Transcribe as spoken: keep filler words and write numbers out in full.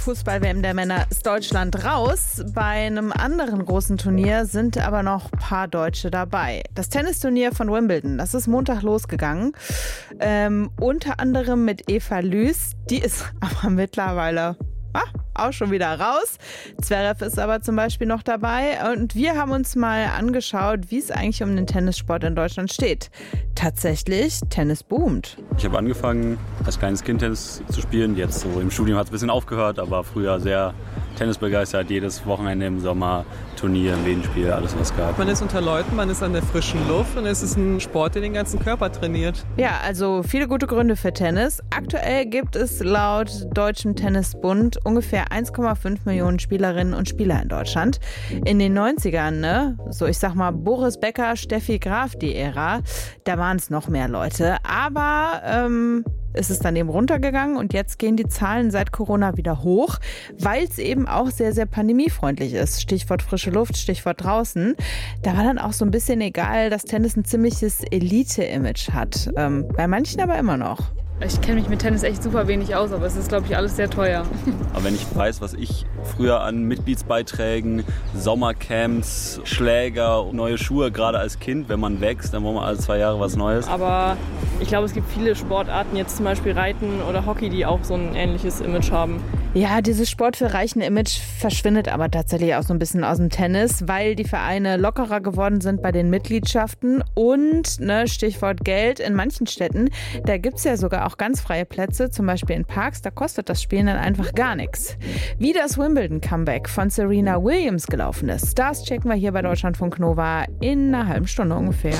Fußball-W M der Männer ist Deutschland raus. Bei einem anderen großen Turnier sind aber noch ein paar Deutsche dabei. Das Tennisturnier von Wimbledon, das ist Montag losgegangen. Ähm, unter anderem mit Eva Lüß. Die ist aber mittlerweile ah, auch schon wieder raus. Zverev ist aber zum Beispiel noch dabei. Und wir haben uns mal angeschaut, wie es eigentlich um den Tennissport in Deutschland steht. Tatsächlich, Tennis boomt. Ich habe angefangen, als kleines Kind Tennis zu spielen. Jetzt so im Studium hat es ein bisschen aufgehört, aber früher sehr tennisbegeistert. Jedes Wochenende im Sommer Turnier, Medenspiel, alles was es gab. Man ist unter Leuten, man ist an der frischen Luft und es ist ein Sport, der den ganzen Körper trainiert. Ja, also viele gute Gründe für Tennis. Aktuell gibt es laut Deutschem Tennisbund ungefähr eins Komma fünf Millionen Spielerinnen und Spieler in Deutschland. In den neunzigern, ne, so ich sag mal Boris Becker, Steffi Graf, die Ära, da waren es noch mehr Leute. Aber ähm, es ist dann eben runtergegangen und jetzt gehen die Zahlen seit Corona wieder hoch, weil es eben auch sehr, sehr pandemiefreundlich ist. Stichwort frische Luft, Stichwort draußen. Da war dann auch so ein bisschen egal, dass Tennis ein ziemliches Elite-Image hat. Ähm, bei manchen aber immer noch. Ich kenne mich mit Tennis echt super wenig aus, aber es ist, glaube ich, alles sehr teuer. Aber wenn ich weiß, was ich früher an Mitgliedsbeiträgen, Sommercamps, Schläger, neue Schuhe, gerade als Kind, wenn man wächst, dann wollen wir alle zwei Jahre was Neues. Aber ich glaube, es gibt viele Sportarten, jetzt zum Beispiel Reiten oder Hockey, die auch so ein ähnliches Image haben. Ja, dieses Sport für reichen Image verschwindet aber tatsächlich auch so ein bisschen aus dem Tennis, weil die Vereine lockerer geworden sind bei den Mitgliedschaften und, ne, Stichwort Geld, in manchen Städten, da gibt es ja sogar auch ganz freie Plätze, zum Beispiel in Parks, da kostet das Spielen dann einfach gar nichts. Wie das Wimbledon-Comeback von Serena Williams gelaufen ist, das checken wir hier bei Deutschlandfunk Nova in einer halben Stunde ungefähr.